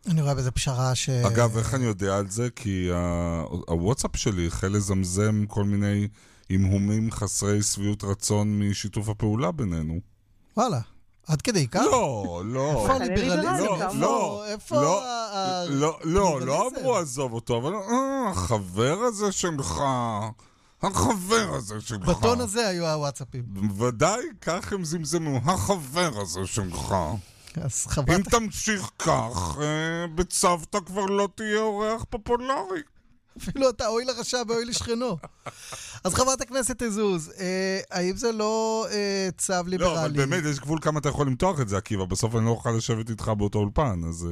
אני רואה בזה פשרה אגב, איך אני יודע על זה? כי הוואטסאפ שלי החל לזמזם כל מיני המהומים חסרי שביעות רצון משיתוף הפעולה בינינו. וואלה. עד כדי כך? לא. איפה הליברליזם? לא אמרו עזוב אותו, אבל החבר הזה שלך, בטון הזה היו הוואטסאפים. ודאי, כך הם זמזמו, החבר הזה שלך. אם תמשיך כך, בצוותא כבר לא תהיה אורח פופולרי. אפילו אתה אוי לרשע ואוי לשכנו. אז חברת הכנסת עזוז, האם זה לא צו ליברלי? לא, אבל באמת, יש גבול כמה אתה יכול למתוח את זה, עקיבא. בסוף אני לא אוכל לשבת איתך באותו אולפן, אז...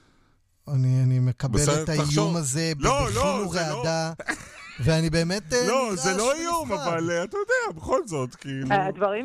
אני מקבל את האיום הזה בבחין ורעדה, ואני באמת... לא, זה לא איום, אבל אתה יודע, בכל זאת, כאילו... הדברים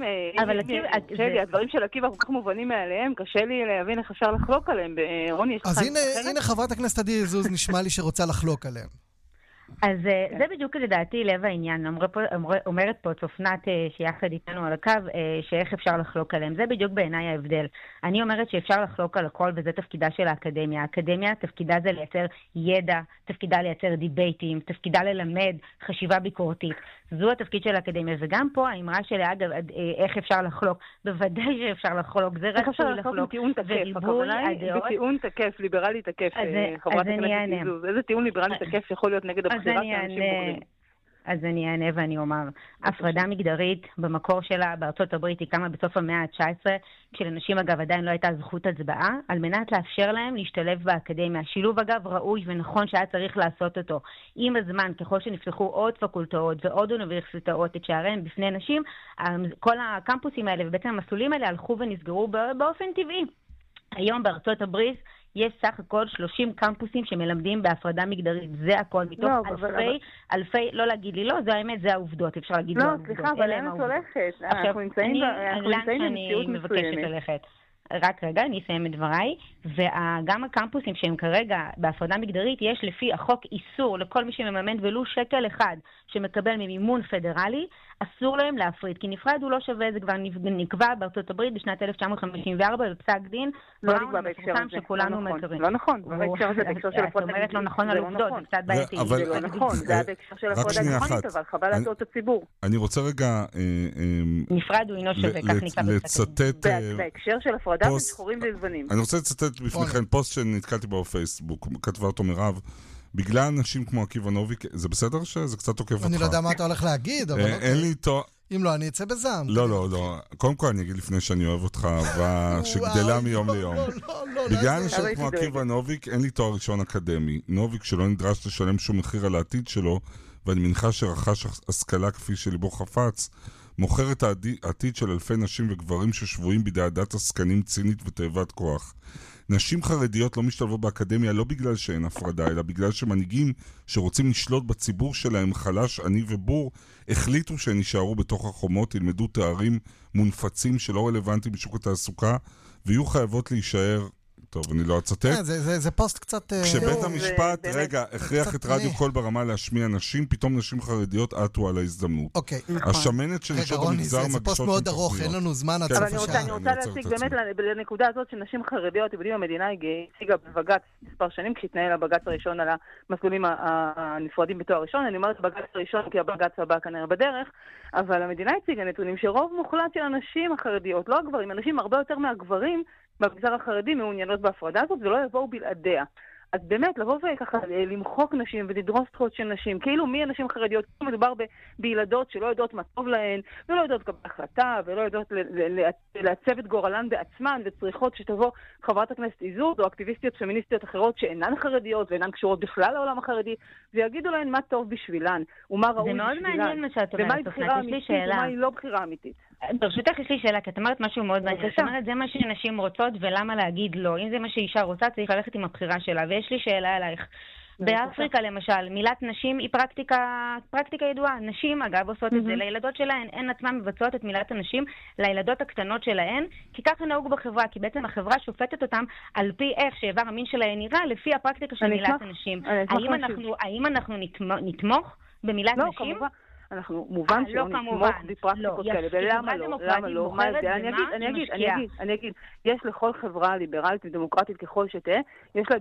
של עקיבא כל כך מובנים מעליהם, קשה לי להבין איך אפשר לחלוק עליהם. רוני, אז הנה חברת הכנסת עדי עזוז נשמע לי שרוצה לחלוק עליהם. אז זה בדיוק לדעתי לב העניין. אומרת פה צופנת שיחד איתנו על הקו, שאיך אפשר לחלוק עליהם. זה בדיוק בעיניי ההבדל. אני אומרת שאפשר לחלוק על הכל, וזה תפקידה של האקדמיה. האקדמיה, תפקידה זה לייצר ידע, תפקידה לייצר דיבייטים, תפקידה ללמד חשיבה ביקורתית. זו התפקיד של האקדמיה. וגם פה האמרה של אגב, איך אפשר לחלוק. בוודאי שאפשר לחלוק. זה רק אפשר לחלוק. בטיעון תקף. הכוונה היא בטיעון תקף, ליברלי תקף, חברת הכנסת עזוז. איזה טיעון ליברלי תקף יכול להיות נגד הבחירה של אנשים בוגרים? אז אני אענה ואני אומר, הפרדה מגדרית במקור שלה בארצות הברית היא קמה בסוף המאה ה-19, כשלנשים אגב עדיין לא הייתה זכות הצבעה, על מנת לאפשר להם להשתלב באקדמיה. שילוב אגב ראוי ונכון שהיה צריך לעשות אותו. עם הזמן, ככל שנפתחו עוד פקולטות ועוד אוניברסיטאות את שעריהם בפני נשים, כל הקמפוסים האלה ובעצם המסלולים האלה הלכו ונסגרו באופן טבעי. היום בארצות הברית יש סך הכל 30 קמפוסים שמלמדים בהפרדה מגדרית. זה הכל מתוך אלפי, לא להגיד לי לא, זה האמת, זה העובדות. אפשר להגיד לא, סליחה, אבל אין את הולכת. אנחנו נמצאים במציאות מסוימת. רק רגע, אני אסיים את דבריי, וגם הקמפוסים שהם כרגע בהפרדה מגדרית, יש לפי החוק איסור לכל מי שמממן ולו שקל אחד שמקבל ממימון פדרלי, אסור להם להפריד, כי נפרד הוא לא שווה, זה כבר נקבע בארצות הברית בשנת 1954 בפסק דין, לא נקבע בהקשר הזה, שכולנו מכירים. לא נכון, בהקשר הזה, בהקשר של הפרדה מגדרית. את אומרת לא נכון על עובדות, זה קצת בעייתי. זה לא נכון, זה היה בהקשר של הפרדה גזענית, אבל חבל להטעות את הציבור. אני רוצה רגע... נפרד הוא אינו שווה, כך נקבע לצטט... בהקשר של הפרדה בין שחורים ולבנים. אני רוצה לצטט בפניכם פוסט שנתקלתי בו בפייסבוק, כתבה אותו מירב, בגלל אנשים כמו עקיבא נוביק, זה בסדר שזה קצת תוקף אותך? אני לא יודע מה אתה הולך להגיד, אבל אין לי איתו... אם לא, אני אצא בזעם. לא. קודם כל אני אגיד לפני שאני אוהב אותך, שגדלה מיום ליום. בגלל אנשים כמו עקיבא נוביק, אין לי תואר ראשון אקדמי. נוביק שלא נדרש לשלם שום מחיר על העתיד שלו, ואני מניחה שרכש השכלה כפי שליבו חפץ, מוכר את העתיד של אלפי נשים וגברים ששבויים בידי עדת עסקנים צינית ותאבת כוח. נשים חרדיות לא משתלבות באקדמיה לא בגלל שאין הפרדה, אלא בגלל שמנהיגים שרוצים לשלוט בציבור שלהם חלש, עני ובור, החליטו שהן יישארו בתוך החומות, ילמדו תארים מונפצים שלא רלוונטיים בשוק התעסוקה, ויהיו חייבות להישאר... טוב, אני לא אצטט. זה פוסט קצת... כשבית המשפט, רגע, הכריח את רדיו קול ברמה להשמיע נשים, פתאום נשים חרדיות עטו על ההזדמנות. אוקיי. השמנת של נשות המגזר מגשות... זה פוסט מאוד ארוך, אין לנו זמן עד סוף השעה. אני רוצה להציג באמת לנקודה הזאת שנשים חרדיות, יודעים, המדינה הציגה בבג"ץ מספר שנים, כשהתנהל הבג"ץ הראשון על המסלולים הנפרדים בתואר ראשון. אני אומרת בג"ץ הראשון כי הבג"ץ הבא כנראה בדרך, אבל המדינה הציגה נתונים שרוב מוחלט של הנשים החרדיות, לא הגברים, אנשים הרבה יותר מהגברים במגזר החרדי מעוניינות בהפרדה הזאת ולא יבואו בלעדיה. אז באמת, לבוא וככה למחוק נשים ולדרוס זכויות של נשים, כאילו מי הנשים חרדיות, מדובר בילדות שלא יודעות מה טוב להן, ולא יודעות לקבל החלטה, ולא יודעות לעצב את גורלן בעצמן, וצריכות שתבוא חברת הכנסת עזוז, או אקטיביסטיות פמיניסטיות אחרות שאינן חרדיות, ואינן קשורות בכלל לעולם החרדי, ויגידו להן מה טוב בשבילן, ומה ראוי בשבילן. זה מאוד מעניין מה שאת אומרת, ומהי בחירה אמיתית, ומהי לא בחירה אמיתית. ברשותך יש לי שאלה, כי את אמרת משהו מאוד מעניין. זאת אומרת, זה מה שנשים רוצות, ולמה להגיד לא? אם זה מה שאישה רוצה, צריך ללכת עם הבחירה שלה. ויש לי שאלה אלייך. באפריקה למשל, מילת נשים היא פרקטיקה ידועה. נשים, אגב, עושות את זה לילדות שלהן. הן עצמן מבצעות את מילת הנשים לילדות הקטנות שלהן, כי ככה נהוג בחברה, כי בעצם החברה שופטת אותם על פי איך שאיבר המין שלהן נראה, לפי הפרקטיקה של מילת הנשים. האם אנחנו נתמוך במילת נשים? אנחנו מובן שלא נתמוך בפרקטיקות כאלה, ולמה לא? למה לא? אני אגיד, יש לכל חברה ליברלית ודמוקרטית ככל שתהיה, יש לה